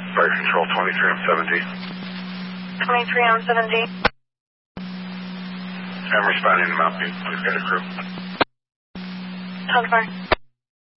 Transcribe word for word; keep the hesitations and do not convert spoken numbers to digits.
Fire Control twenty-three on seventeen. twenty-three on seventeen. I'm responding to Mount View. Please get a crew. ten four.